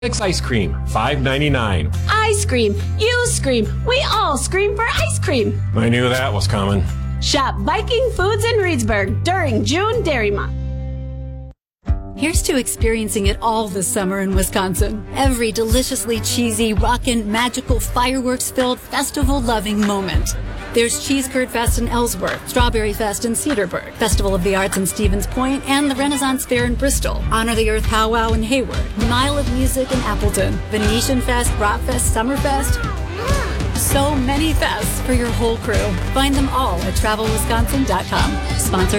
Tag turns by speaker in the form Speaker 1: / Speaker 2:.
Speaker 1: Ice cream, $5.99.
Speaker 2: I scream, you scream, we all scream for ice cream.
Speaker 1: I knew that was coming.
Speaker 2: Shop Viking Foods in Reedsburg during June Dairy Month.
Speaker 3: Here's to experiencing it all this summer in Wisconsin. Every deliciously cheesy, rockin', magical, fireworks-filled, festival-loving moment. There's Cheese Curd Fest in Ellsworth, Strawberry Fest in Cedarburg, Festival of the Arts in Stevens Point, and the Renaissance Fair in Bristol, Honor the Earth Powwow in Hayward, Mile of Music in Appleton, Venetian Fest, Rock Fest, Summerfest. So many fests for your whole crew. Find them all at TravelWisconsin.com. Sponsored